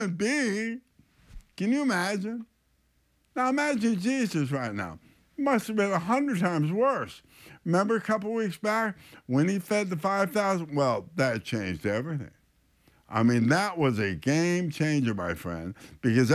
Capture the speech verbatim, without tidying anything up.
be. Can you imagine? Now imagine Jesus right now. It must have been a hundred times worse. Remember a couple weeks back when he fed the five thousand? Well, that changed everything. I mean, that was a game changer, my friend, because